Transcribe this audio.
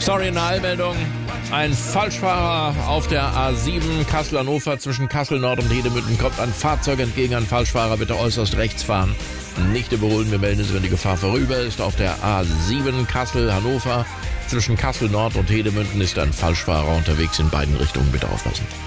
Sorry, eine Eilmeldung. Ein Falschfahrer auf der A7 Kassel-Hannover zwischen Kassel Nord und Hedemünden kommt ein Fahrzeug entgegen. Ein Falschfahrer, bitte äußerst rechts fahren. Nicht überholen, wir melden es, wenn die Gefahr vorüber ist. Auf der A7 Kassel-Hannover zwischen Kassel Nord und Hedemünden ist ein Falschfahrer unterwegs in beiden Richtungen. Bitte aufpassen.